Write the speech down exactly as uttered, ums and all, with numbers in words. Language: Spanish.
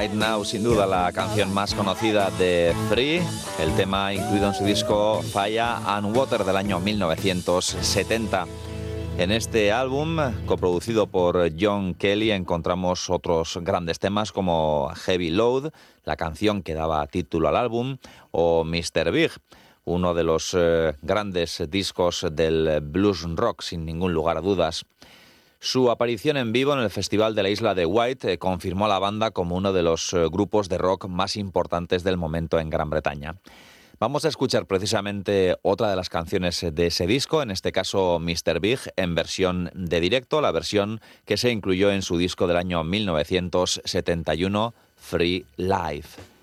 Right Now, sin duda la canción más conocida de Free, el tema incluido en su disco Fire and Water del año mil novecientos setenta. En este álbum, coproducido por John Kelly, encontramos otros grandes temas como Heavy Load, la canción que daba título al álbum, o mister Big, uno de los eh, grandes discos del blues rock, sin ningún lugar a dudas. Su aparición en vivo en el Festival de la Isla de Wight eh, confirmó a la banda como uno de los eh, grupos de rock más importantes del momento en Gran Bretaña. Vamos a escuchar precisamente otra de las canciones de ese disco, en este caso mister Big, en versión de directo, la versión que se incluyó en su disco del año mil novecientos setenta y uno, Free Live.